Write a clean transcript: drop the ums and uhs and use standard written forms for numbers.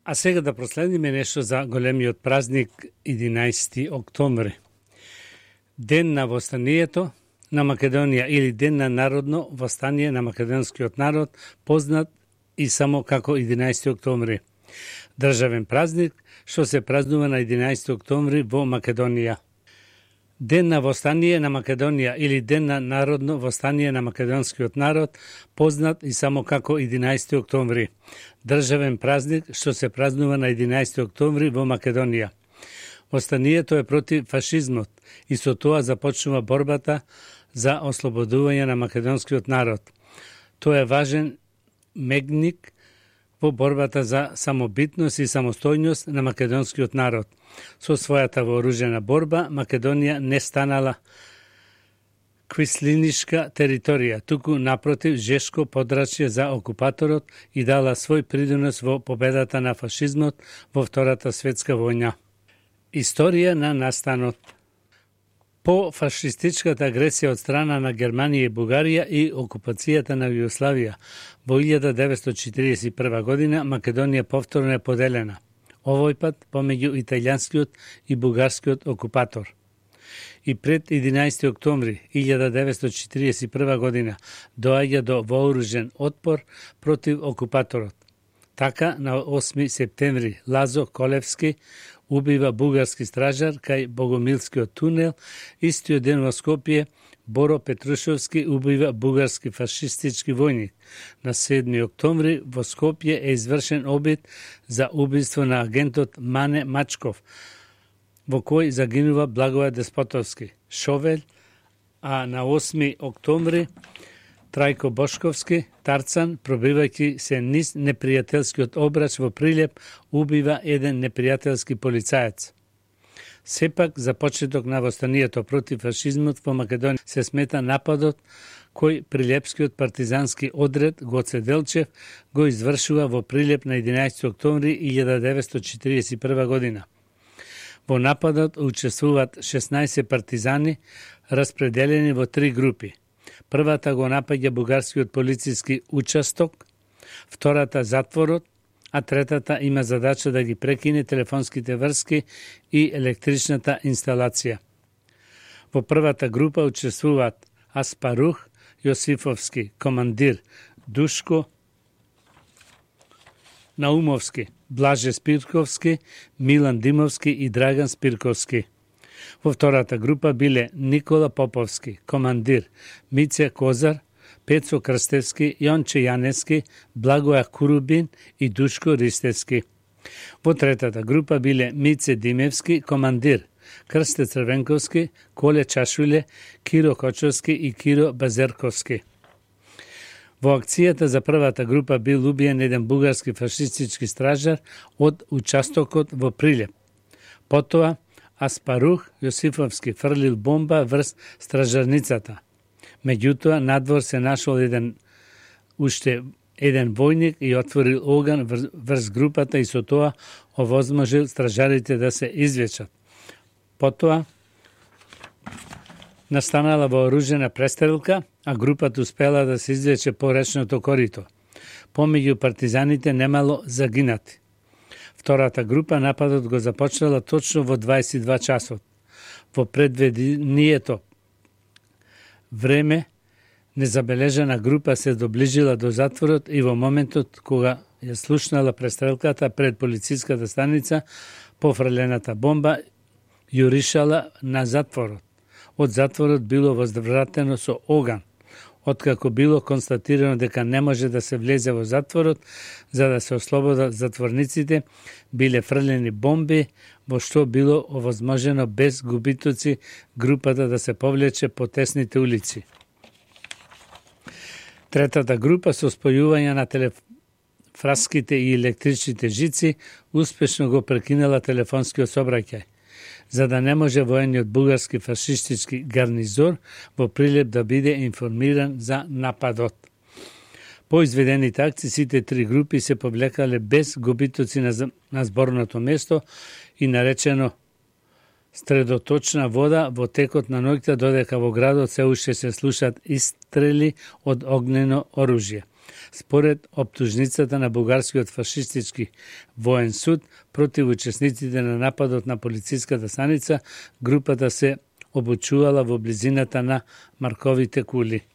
А сега да проследиме нешто за големиот празник 11 октомври. Ден на востанието на Македонија или Ден на народно востание на македонскиот народ, познат и само како 11 октомври. Државен празник што се празнува на 11 октомври во Македонија. Ден на востание на Македонија или Ден на народно востание на македонскиот народ, познат и само како 11 октомври. Државен празник што се празнува на 11 октомври во Македонија. Востанието е против фашизмот и со тоа започнува борбата за ослободување на македонскиот народ. Тоа е важен мегник во борбата за самобитност и самостојност на македонскиот народ. Со својата вооружена борба, Македонија не станала квислинишка територија, туку напротив жешко подрачје за окупаторот и дала свој придонос во победата на фашизмот во Втората светска војна. Историја на настанот. По фашистичката агресија од страна на Германија и Бугарија и окупацијата на Југославија во 1941 година, Македонија повторно е поделена. Овој пат помеѓу италијанскиот и бугарскиот окупатор. И пред 11 октомври 1941 година доаѓа до вооружен отпор против окупаторот. Така, на 8 септември Лазо Колевски убива бугарски стражар кај Богомилскиот тунел, истиот ден во Скопје Боро Петрушевски убива бугарски фашистички војник. На 7 октомври во Скопје е извршен обид за убиство на агентот Мане Мачков, во кој загинува Благоје Деспотовски, Шовел, а на 8 октомври Трајко Бошковски, Тарцан, пробивајќи се низ непријателскиот обрач во Прилеп, убива еден непријателски полицаец. Сепак, за почеток на востанието против фашизмот во Македонија се смета нападот кој Прилепскиот партизански одред Гоце Делчев го извршува во Прилеп на 11 октомври 1941 година. Во нападот учествуваат 16 партизани, распределени во 3 групи. Првата го напаѓа бугарскиот полициски участок, втората затворот, а третата има задача да ги прекине телефонските врски и електричната инсталација. Во првата група учествуваат Аспарух Јосифовски, командир, Душко Наумовски, Блаже Спирковски, Милан Димовски и Драган Спирковски. Во втората група биле Никола Поповски, командир, Мице Козар, Пецо Крстевски, Јонче Јаневски, Благоја Курубин и Душко Ристевски. Во третата група биле Мице Димевски, командир, Крсте Црвенковски, Коле Чашуле, Киро Кочовски и Киро Базерковски. Во акцијата за првата група бил убиен еден бугарски фашистички стражар од участокот во Прилеп. Потоа Аспарух Јосифовски фрлил бомба врз стражарницата. Меѓутоа, надвор се нашол уште еден војник и отворил оган врз групата и со тоа овозможил стражарите да се извлечат. Потоа настанала вооружена престрелка, а групата успела да се извлече по речното корито. Помеѓу партизаните немало загинати. Втората група нападот го започнала точно во 22 часот. Во предвидението време незабележана група се доближила до затворот и во моментот кога ја слушнала престрелката пред полициската станица, пофрлената бомба јуришала на затворот. Од затворот било возвратено со оган. Откако било констатирано дека не може да се влезе во затворот, за да се ослободат затворниците, биле фрлени бомби, во што било овозможено без губитоци групата да се повлече по тесните улици. Третата група со спојување на телефраските и електричните жици успешно го прекинала телефонскиот сообраќај, за да не може воениот бугарски фашистички гарнизор во Прилеп да биде информиран за нападот. По изведените акции, сите 3 групи се повлекале без губитоци на зборното место и наречено средоточна вода во текот на ноќта, додека во градот се уште се слушаат истрели од огнено оружје. Според оптужницата на бугарскиот фашистички воен суд против учесниците на нападот на полициската станица, групата се обучувала во близината на Марковите кули.